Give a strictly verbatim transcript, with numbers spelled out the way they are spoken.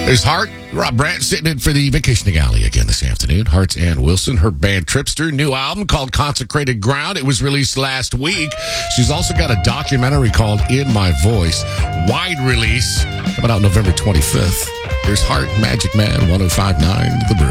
There's Hart. Rob Brandt sitting in for the Vacationing Alley again this afternoon. Hart's Ann Wilson, her band Tripster, new album called Consecrated Ground. It was released last week. She's also got a documentary called In My Voice, wide release, coming out November twenty-fifth. There's Hart, Magic Man, one oh five point nine The Brew.